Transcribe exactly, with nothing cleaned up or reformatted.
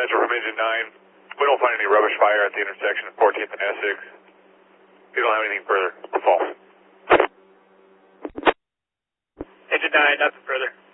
Central from Engine nine. We don't find any rubbish fire at the intersection of fourteenth and Essex. We don't have anything further. We're false. Engine nine, nothing further.